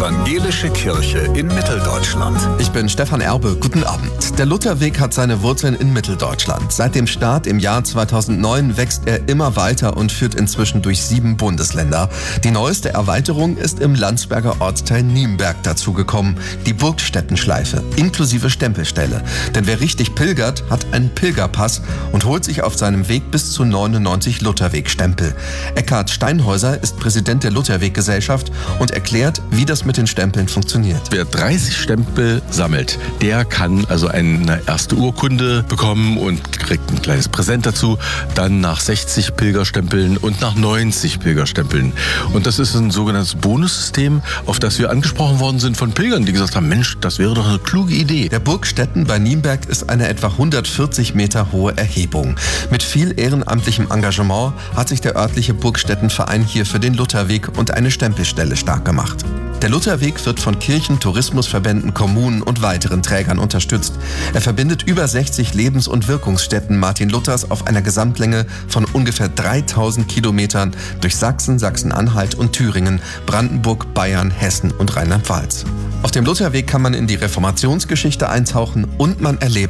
Evangelische Kirche in Mitteldeutschland. Ich bin Stefan Erbe, guten Abend. Der Lutherweg hat seine Wurzeln in Mitteldeutschland. Seit dem Start im Jahr 2009 wächst er immer weiter und führt inzwischen durch 7 Bundesländer. Die neueste Erweiterung ist im Landsberger Ortsteil Nienberg dazugekommen, die Burgstettenschleife, inklusive Stempelstelle. Denn wer richtig pilgert, hat einen Pilgerpass und holt sich auf seinem Weg bis zu 99 Lutherwegstempel. Eckhard Steinhäuser ist Präsident der Lutherweggesellschaft und erklärt, wie das mit den Stempeln funktioniert. Wer 30 Stempel sammelt, der kann also eine erste Urkunde bekommen und kriegt ein kleines Präsent dazu. Dann nach 60 Pilgerstempeln und nach 90 Pilgerstempeln. Und das ist ein sogenanntes Bonussystem, auf das wir angesprochen worden sind von Pilgern, die gesagt haben, Mensch, das wäre doch eine kluge Idee. Der Burgstetten bei Nienberg ist eine etwa 140 Meter hohe Erhebung. Mit viel ehrenamtlichem Engagement hat sich der örtliche Burgstettenverein hier für den Lutherweg und eine Stempelstelle stark gemacht. Der Lutherweg wird von Kirchen, Tourismusverbänden, Kommunen und weiteren Trägern unterstützt. Er verbindet über 60 Lebens- und Wirkungsstätten Martin Luthers auf einer Gesamtlänge von ungefähr 3000 Kilometern durch Sachsen, Sachsen-Anhalt und Thüringen, Brandenburg, Bayern, Hessen und Rheinland-Pfalz. Auf dem Lutherweg kann man in die Reformationsgeschichte eintauchen und man erlebt